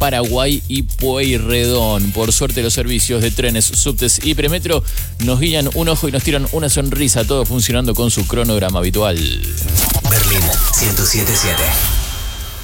Paraguay y Pueyrredón. Por suerte los servicios de trenes, subtes y premetro nos guían un ojo y nos tiran una sonrisa, todo funcionando con su cronograma habitual. Berlín 107.7.